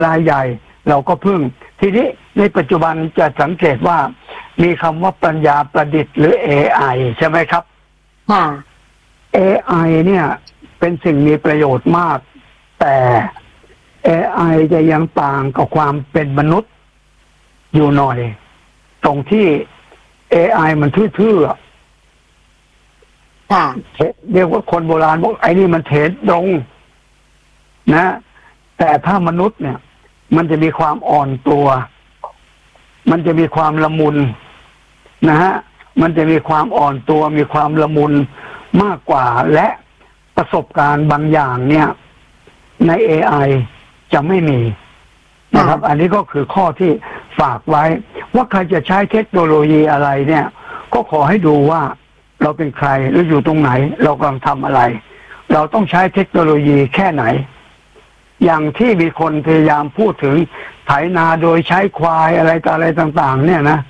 รายใหญ่เราก็พึ่งทีนี้ในปัจจุบันจะสังเกตว่ามีคำว่าปัญญาประดิษฐ์หรือ AI ใช่ไหมครับค่ะ AI เนี่ยเป็นสิ่งมีประโยชน์มากแต่ AI จะยังต่างกับความเป็นมนุษย์อยู่หน่อยตรงที่ AI มันทื่อค่ะเรียกว่าคนโบราณบอกไอ้นี่มันเถนตรงนะแต่ถ้ามนุษย์เนี่ยมันจะมีความอ่อนตัวมันจะมีความละมุนนะฮะมันจะมีความอ่อนตัวมีความละมุนมากกว่าและประสบการณ์บางอย่างเนี่ยใน AI จะไม่มีนะครับอันนี้ก็คือข้อที่ฝากไว้ว่าใครจะใช้เทคโนโลยีอะไรเนี่ยก็ขอให้ดูว่าเราเป็นใครหรืออยู่ตรงไหนเรากำลังทำอะไรเราต้องใช้เทคโนโลยีแค่ไหนอย่างที่มีคนพยายามพูดถึงไถนาโดยใช้ควายอะไรต่ออะไรต่างๆเนี่ยนะ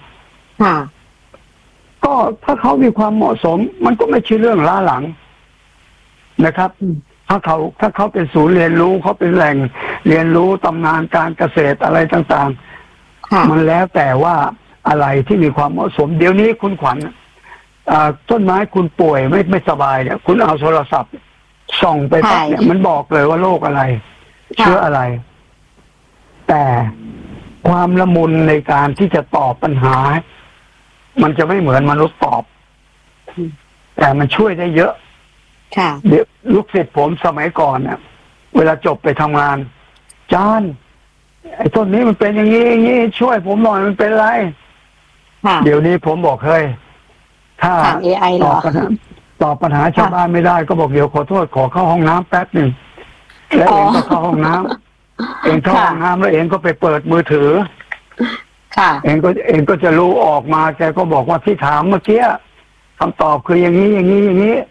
ก็ถ้าเขามีความเหมาะสมมันก็ไม่ใช่เรื่องล้าหลังนะครับถ้าเขาเป็นศูนย์เรียนรู้เขาเป็นแหล่งเรียนรู้ตำนานการเกษตรอะไรต่างๆมันแล้วแต่ว่าอะไรที่มีความเหมาะสมเดี๋ยวนี้คุณขวัญต้นไม้คุณป่วยไม่สบายเนี่ยคุณเอาโทรศัพท์ส่องไปปั๊บเนี่ยมันบอกเลยว่าโรคอะไรเชื้ออะไรแต่ความละมุนในการที่จะตอบปัญหามันจะไม่เหมือนมนุษย์ตอบแต่มันช่วยได้เยอะเดี๋ยวลูกศิษย์ผมสมัยก่อนเนี่ยเวลาจบไปทำงานจานไอ้ต้นนี้มันเป็นอย่างนี้อย่างนี้ช่วยผมหน่อยมันเป็นไรเดี๋ยวนี้ผมบอกเฮ้ยถ้าตอบปัญหาชาวบ้านไม่ได้ก็บอกเดี๋ยวขอโทษขอเข้าห้องน้ำแป๊บหนึ่งแล้วเองก็เข้าห้องน้ำเองเข้าห้องน้ำแล้วเองก็ไปเปิดมือถือเองก็จะรู้ออกมาแกก็บอกว่าที่ถามเมื่อกี้คำตอบคืออย่างนี้อย่างนี้อย่างนี้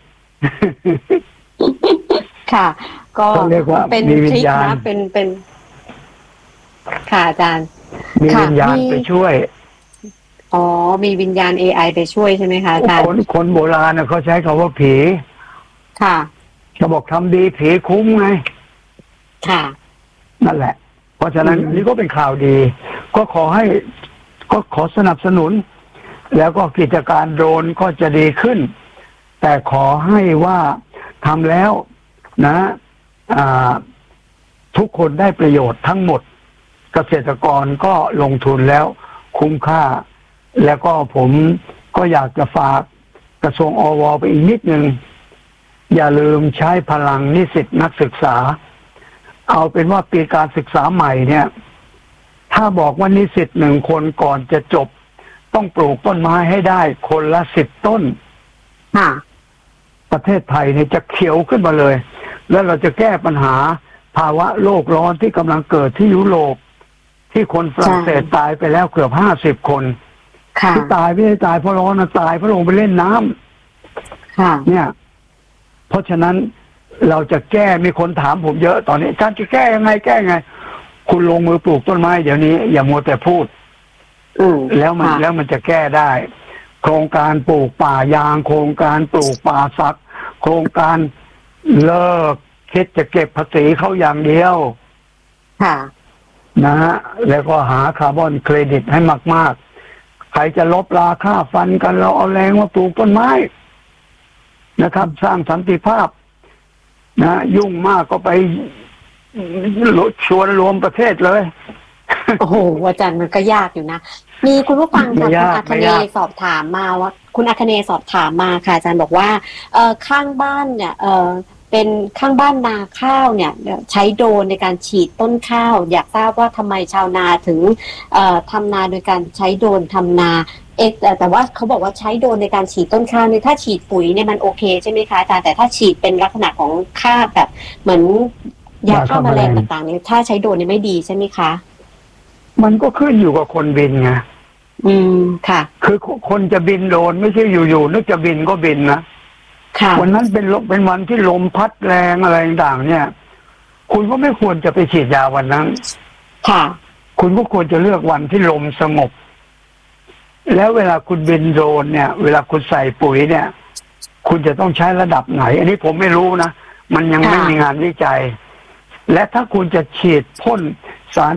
ค่ะก็เรียกว่าเป็นทริคนะเป็นค่ะอาจารย์มีวิญญาณไปช่วยมีวิญญาณ AI ไปช่วยใช่ไหมคะอาจารย์คนโบราณเขาใช้คำว่าผีค่ะเขาบอกทำดีผีคุ้มไงค่ะนั่นแหละเพราะฉะนั้นนี่ก็เป็นข่าวดีก็ขอสนับสนุนแล้วก็กิจการโดรนก็จะดีขึ้นแต่ขอให้ว่าทำแล้วนะทุกคนได้ประโยชน์ทั้งหมดเกษตรกรก็ลงทุนแล้วคุ้มค่าแล้วก็ผมก็อยากจะฝากกระทรวงอว.ไปอีกนิดนึงอย่าลืมใช้พลังนิสิตนักศึกษาเอาเป็นว่าปีการศึกษาใหม่เนี่ยถ้าบอกว่านิสิต1 คนก่อนจะจบต้องปลูกต้นไม้ให้ได้คนละ10 ต้นประเทศไทยเนี่ยจะเขียวขึ้นมาเลยแล้วเราจะแก้ปัญหาภาวะโลกร้อนที่กำลังเกิดที่ยุโรปที่คนฝรั่งเศสตายไปแล้วเกือบ50 คนที่ตายไม่ได้ตายเพราะร้อนนะตายเพราะลงไปเล่นน้ำเนี่ยเพราะฉะนั้นเราจะแก้มีคนถามผมเยอะตอนนี้ท่านจะแก้ยังไงคุณลงมือปลูกต้นไม้เดี๋ยวนี้อย่ามัวแต่พูดแล้วมันจะแก้ได้โครงการปลูกป่ายางโครงการปลูกป่าสักโครงการเลิกคิดจะเก็บภาษีเขาอย่างเดียวนะฮะแล้วก็หาคาร์บอนเครดิตให้มากๆใครจะลบราค่าฟันกันเราเอาแรงมาปลูกต้นไม้นะครับสร้างสันติภาพนะยุ่งมากก็ไปชวนรวมประเทศเลยโอ้โหอาจารย์มันก็ยากอยู่นะมีคุณผู้ฟังค่ะคุณอัคเนย์สอบถามมาว่าคุณอัคเนย์สอบถามมาค่ะอาจารย์บอกว่าข้างบ้านเนี่ยเป็นข้างบ้านนาข้าวเนี่ยใช้โดรนในการฉีดต้นข้าวอยากทราบว่าทำไมชาวนาถึงทำนาโดยการใช้โดรนทำนาแต่ว่าเขาบอกว่าใช้โดรนในการฉีดต้นข้าวเนี่ยถ้าฉีดปุ๋ยเนี่ยมันโอเคใช่ไหมคะอาจารย์แต่ถ้าฉีดเป็นลักษณะของฆ่าแบบเหมือนยาฆ่าแมลงต่างๆเนี่ยถ้าใช้โดรนเนี่ยไม่ดีใช่ไหมคะมันก็ขึ้นอยู่กับคนบินไงค่ะคือคนจะบินโดรนไม่ใช่อยู่ๆนึกจะบินก็บินนะวันนั้นเป็นวันที่ลมพัดแรงอะไรต่างๆเนี่ยคุณก็ไม่ควรจะไปฉีดยาวันนั้นคุณก็ควรจะเลือกวันที่ลมสงบแล้วเวลาคุณบินโดรนเนี่ยเวลาคุณใส่ปุ๋ยเนี่ยคุณจะต้องใช้ระดับไหนอันนี้ผมไม่รู้นะมันยังไม่มีงานวิจัยและถ้าคุณจะฉีดพ่น